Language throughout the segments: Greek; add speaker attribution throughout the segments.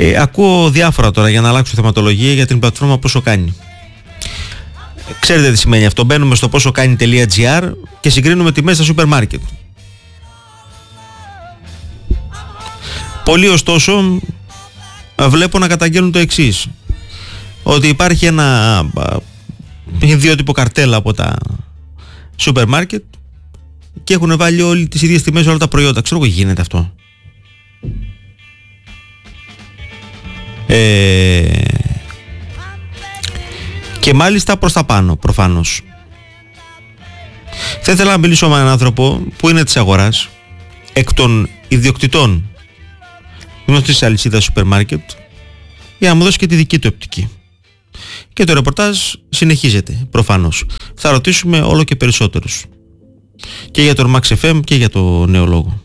Speaker 1: Ακούω διάφορα τώρα για να αλλάξω θεματολογία για την πλατφόρμα Πόσο Κάνει. Ξέρετε τι σημαίνει αυτό? Μπαίνουμε στο posokani.gr και συγκρίνουμε τιμές στα σούπερ μάρκετ. Πολλοί ωστόσο βλέπω να καταγγέλνουν το εξής, ότι υπάρχει ένα ιδιότυπο καρτέλ από τα σούπερ μάρκετ και έχουν βάλει όλοι τις ίδιες τιμές όλα τα προϊόντα. Ξέρω εγώ, γίνεται αυτό? Και μάλιστα προς τα πάνω προφανώς. Θα ήθελα να μιλήσω με έναν άνθρωπο που είναι της αγοράς, εκ των ιδιοκτητών γνωστής της αλυσίδας σούπερ μάρκετ, για να μου δώσει και τη δική του οπτική. Και το ρεπορτάζ συνεχίζεται προφανώς. Θα ρωτήσουμε όλο και περισσότερους, και για τον Max FM και για το Νέο Λόγο.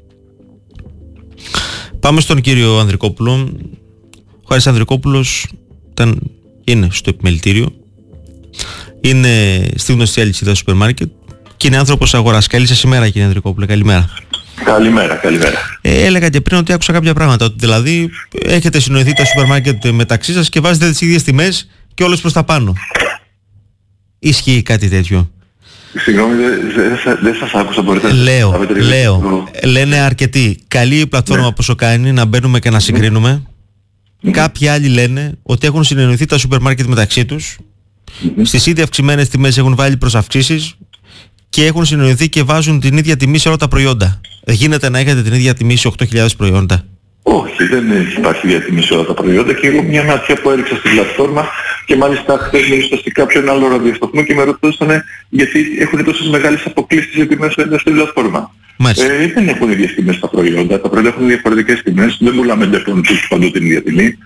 Speaker 1: Πάμε στον κύριο Ανδρικόπουλο. Ο Χάρης Ανδρικόπουλος είναι στο επιμελητήριο, είναι στη γνωστή αλυσίδα σούπερ μάρκετ και είναι άνθρωπος αγοράς. Καλή σας ημέρα, κύριε Ανδρικόπουλε. Καλημέρα.
Speaker 2: Καλημέρα.
Speaker 1: Έλεγα και πριν ότι άκουσα κάποια πράγματα, ότι δηλαδή έχετε συνοηθεί τα σούπερ μάρκετ μεταξύ σας και βάζετε τις ίδιες τιμές και όλες προς τα πάνω. Ισχύει κάτι τέτοιο?
Speaker 2: Συγγνώμη, δεν σας άκουσα, μπορείτε
Speaker 1: Λέω, λένε αρκετοί, καλή η πλατφόρμα Πόσο Κάνει, να μπαίνουμε και να συγκρίνουμε. Κάποιοι άλλοι λένε ότι έχουν συνεννοηθεί τα σούπερ μάρκετ μεταξύ τους, στις ήδη αυξημένες τιμές έχουν βάλει προσαυξήσεις και έχουν συνεννοηθεί και βάζουν την ίδια τιμή σε όλα τα προϊόντα. Γίνεται να έχετε την ίδια τιμή σε 8.000 προϊόντα?
Speaker 2: Όχι, δεν υπάρχει ίδια τιμή σε όλα τα προϊόντα, και εγώ μια ματιά που έριξα στην πλατφόρμα και μάλιστα χθες μίλησα σε κάποιον άλλο ραδιοσταθμό και με ρωτούσαν γιατί έχουν τόσες μεγάλες αποκλήσεις σε τιμές στην πλατφόρμα. Δεν έχουν ίδιες τιμές στα προϊόντα, τα προϊόντα έχουν διαφορετικές τιμές, δεν πουλάμε λοιπόν παντού την ίδια τιμή.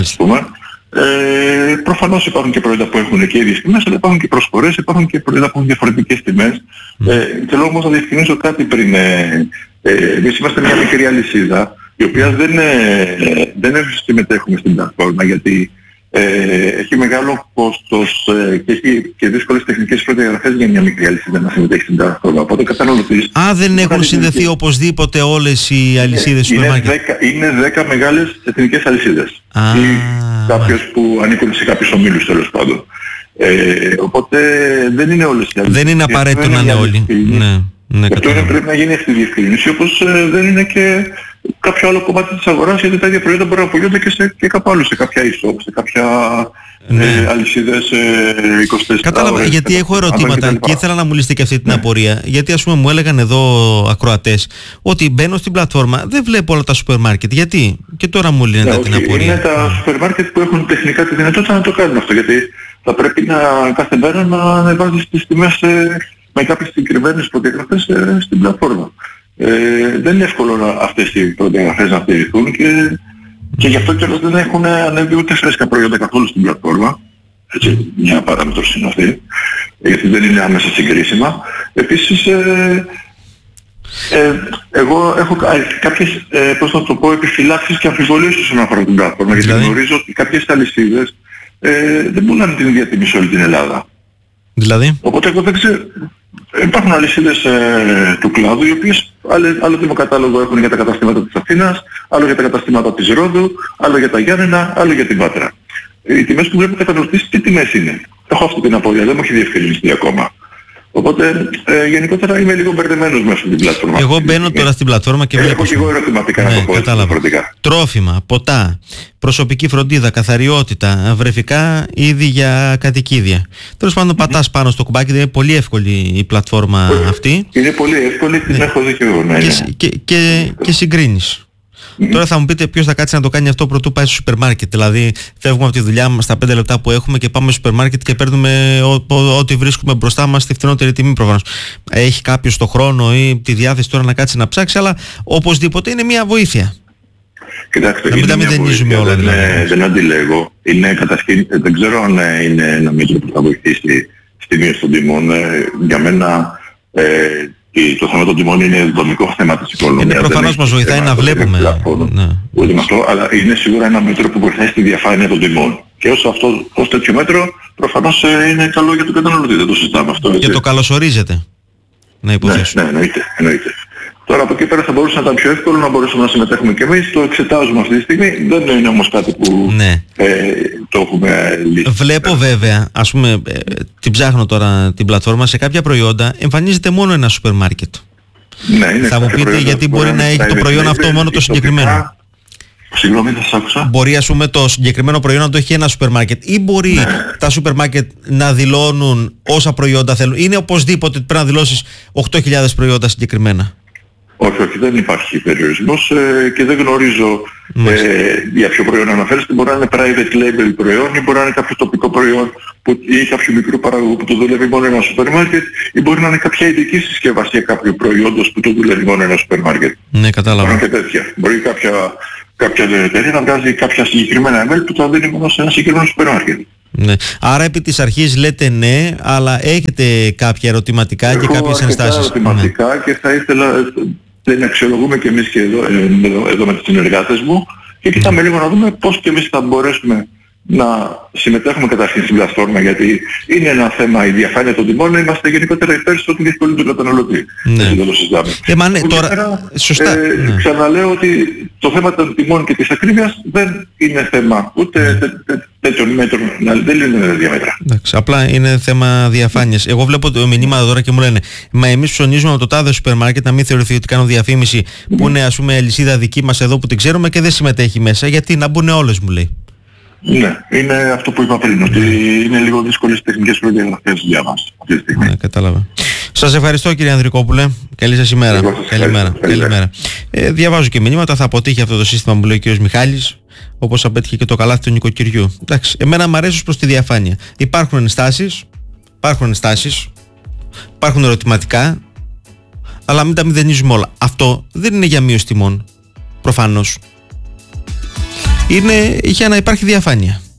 Speaker 2: Προφανώς υπάρχουν και προϊόντα που έχουν και ίδιες τιμές, αλλά υπάρχουν και προσφορές, υπάρχουν και προϊόντα που έχουν διαφορετικές τιμές. Θέλω όμως να διευκρινίσω κάτι πριν. Εμείς είμαστε μια μικρή αλυσίδα, η οποία δεν συμμετέχουμε στην πλατφόρμα, γιατί έχει μεγάλο κόστος και έχει και δύσκολες τεχνικές προδιαγραφές για μια μικρή αλυσίδα να συμμετέχει στην πλατφόρμα. Οπότε καταναλωτής...
Speaker 1: δεν έχουν συνδεθεί οπωσδήποτε όλες οι αλυσίδες σούπερ μάρκετ?
Speaker 2: Είναι 10 μεγάλες εθνικές αλυσίδες. Ή κάποιες που ανήκουν σε κάποιους ομίλους, τέλος πάντων. Οπότε δεν είναι όλες οι αλυσίδες.
Speaker 1: Δεν είναι απαραίτητο να είναι όλοι.
Speaker 2: Αυτό πρέπει να γίνει αυτή η διευκρίνηση, όπως δεν είναι και κάποιο άλλο κομμάτι της αγοράς, γιατί τα ίδια προϊόντα μπορούν να πουλούνται και κάπου άλλου, σε κάποια e-shop, σε κάποια αλυσίδες 24.
Speaker 1: Κατάλαβα, γιατί έχω ερωτήματα και ήθελα να μου λύσετε και αυτή την απορία. Γιατί ας πούμε μου έλεγαν εδώ ακροατές ότι μπαίνω στην πλατφόρμα, δεν βλέπω όλα τα σούπερ μάρκετ. Γιατί? Και τώρα μου λύνεται την απορία.
Speaker 2: Είναι τα σούπερ μάρκετ που έχουν τεχνικά τη δυνατότητα να το κάνουν αυτό, γιατί θα πρέπει κάθε μέρα να ανεβάζεις τις τιμές με κάποιες συγκεκριμένες προδιαγραφές στην πλατφόρμα. Δεν είναι εύκολο αυτές οι προδιαγραφές να στηριχθούν και γι' αυτό κιόλας δεν έχουν ανέβει ούτε φρέσκα προϊόντα καθόλου στην πλατφόρμα. Έτσι, μια παράμετρος είναι αυτή, γιατί δεν είναι άμεσα συγκρίσιμα. Επίσης, εγώ έχω κάποιες, πώς να το πω, επιφυλάξεις και αμφιβολίες όσον αφορά την πλατφόρμα, γιατί γνωρίζω ότι κάποιες αλυσίδες δεν πουλάνε την ίδια τιμή σε όλη την Ελλάδα.
Speaker 1: Δηλαδή?
Speaker 2: Οπότε εγώ δεν ξέρω. Υπάρχουν αλυσίδες του κλάδου, οι οποίες άλλο τιμοκατάλογο έχουν για τα καταστήματα της Αθήνας, άλλο για τα καταστήματα της Ρόδου, άλλο για τα Γιάννενα, άλλο για την Πάτρα. Οι τιμές που βλέπω κατανοητές, τι τιμές είναι? Έχω αυτή την απορία, δεν μου έχει διευκρινιστεί ακόμα. Οπότε γενικότερα είμαι λίγο μπερδεμένος μέσα στην πλατφόρμα.
Speaker 1: Εγώ μπαίνω τώρα στην πλατφόρμα και βλέπω...
Speaker 2: Έχω και εγώ ερωτηματικά να το πω διαφορετικά.
Speaker 1: Τρόφιμα, ποτά, προσωπική φροντίδα, καθαριότητα, βρεφικά είδη για κατοικίδια. Τέλος πάντων πατάς πάνω στο κουμπάκι, είναι πολύ εύκολη η πλατφόρμα αυτή.
Speaker 2: Είναι πολύ εύκολη, την έχω δει και εγώ.
Speaker 1: Και συγκρίνεις. Τώρα θα μου πείτε ποιος θα κάτσει να το κάνει αυτό πρωτού πάει στο σούπερ μάρκετ. Δηλαδή φεύγουμε από τη δουλειά μας στα 5 λεπτά που έχουμε και πάμε στο σούπερ μάρκετ και παίρνουμε ό,τι βρίσκουμε μπροστά μας στη φθηνότερη τιμή προφανώς. Έχει κάποιος το χρόνο ή τη διάθεση τώρα να κάτσει να ψάξει, αλλά οπωσδήποτε είναι μια βοήθεια.
Speaker 2: Κοιτάξτε, δεν αντιλέγω. Είναι καταρχήν, δεν ξέρω αν είναι ένα μέτρο που θα βοηθήσει στη μείωση των τιμών. Για μένα το θέμα των τιμών είναι δομικό θέμα της οικονομίας.
Speaker 1: Είναι προφανώς μας βοηθάει να βλέπουμε.
Speaker 2: Ούτε με αυτό, αλλά είναι σίγουρα ένα μέτρο που βοηθάει στη διαφάνεια των τιμών. Και ως τέτοιο μέτρο προφανώς είναι καλό για τον καταναλωτή, δεν το συζητάμε αυτό.
Speaker 1: Και το καλωσορίζετε, να υποθέσω.
Speaker 2: Ναι, εννοείται. Τώρα από εκεί πέρα θα μπορούσε να ήταν πιο εύκολο, να μπορούσαμε να συμμετέχουμε κι εμείς. Το εξετάζουμε αυτή τη στιγμή. Δεν είναι όμως κάτι που το έχουμε λύσει.
Speaker 1: Βλέπω βέβαια, ας πούμε, την ψάχνω τώρα την πλατφόρμα, σε κάποια προϊόντα εμφανίζεται μόνο ένα σούπερ μάρκετ.
Speaker 2: Ναι, είναι.
Speaker 1: Θα μου πείτε γιατί μπορεί να έχει το προϊόν αυτό μόνο το συγκεκριμένο.
Speaker 2: Συγγνώμη, δεν σας άκουσα.
Speaker 1: Μπορεί, ας πούμε, το συγκεκριμένο προϊόν να το έχει ένα σούπερ μάρκετ, ή μπορεί τα σούπερ μάρκετ να δηλώνουν όσα προϊόντα θέλουν. Είναι οπωσδήποτε ότι πρέπει να δηλώσεις 8.000 προϊόντα συγκεκριμένα?
Speaker 2: Όχι, δεν υπάρχει περιορισμός και δεν γνωρίζω για ποιο προϊόν αναφέρεστε. Μπορεί να είναι private label προϊόν ή μπορεί να είναι κάποιο τοπικό προϊόν ή κάποιο μικρό παραγωγό που το δουλεύει μόνο ένα σούπερ μάρκετ, ή μπορεί να είναι κάποια ειδική συσκευασία κάποιου προϊόντος που το δουλεύει μόνο ένα σούπερ μάρκετ.
Speaker 1: Ναι, κατάλαβα.
Speaker 2: Μπορεί και τέτοια. Μπορεί κάποια εταιρεία να βγάζει κάποια συγκεκριμένα ML που τα δίνει μόνο σε ένα συγκεκριμένο σούπερ μάρκετ.
Speaker 1: Ναι. Άρα επί της αρχής λέτε ναι, αλλά έχετε κάποια ερωτηματικά και κάποιες ενστάσεις?
Speaker 2: Έχω ερωτηματικά και θα ήθελα να αξιολογούμε και εμείς και εδώ με τους συνεργάτες μου και κοιτάμε λίγο να δούμε πώς και εμείς θα μπορέσουμε να συμμετέχουμε καταρχήν στην πλατφόρμα, γιατί είναι ένα θέμα η διαφάνεια των τιμών, είμαστε γενικότερα υπέρ στο ότι διευκολύνει τον καταναλωτή.
Speaker 1: Ναι.
Speaker 2: Δεν το συζητάμε.
Speaker 1: Ναι, τώρα, σωστά.
Speaker 2: Ξαναλέω ότι το θέμα των τιμών και της ακρίβειας δεν είναι θέμα ούτε τέτοιων μέτρων, δεν είναι διαμέτρα.
Speaker 1: Εντάξει, απλά είναι θέμα διαφάνειας. Εγώ βλέπω το μηνύματα τώρα και μου λένε, μα εμείς ψωνίζουμε από το τάδε σούπερ μάρκετ, να μην θεωρηθεί ότι κάνω διαφήμιση που είναι, ας πούμε, αλυσίδα δική μας εδώ που την ξέρουμε και δεν συμμετέχει μέσα, γιατί να μπουν όλες, μου λέει.
Speaker 2: Ναι, είναι αυτό που είπα πριν, ότι είναι λίγο δύσκολες τεχνικές προδιαγραφές για μας αυτή τη στιγμή.
Speaker 1: Ναι, κατάλαβα. Σας ευχαριστώ, κύριε Ανδρικόπουλε. Καλή σας ημέρα. Καλημέρα. Διαβάζω και μηνύματα. Θα αποτύχει αυτό το σύστημα, μου λέει ο κύριος Μιχάλης, όπως απέτυχε και το καλάθι του νοικοκυριού. Εντάξει, εμένα μου αρέσει προς τη διαφάνεια. Υπάρχουν ενστάσεις, υπάρχουν ερωτηματικά, αλλά μην τα μηδενίζουμε όλα. Αυτό δεν είναι για μείωση τιμών, προφανώς. Είναι για να υπάρχει διαφάνεια.